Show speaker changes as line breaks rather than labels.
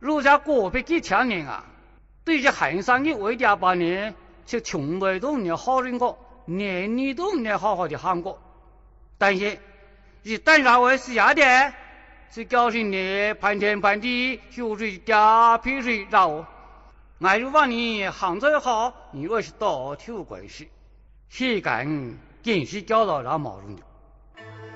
如家个别几千年啊，对这汉上的为点把呢，就从来都没好人过，连你都没好好的喊过。但是，一旦认为是压的，是搞成你盘天盘地，血水加皮水绕。俺就把你杭州好，你若是到头关系，谁敢更是搞到那毛绒的。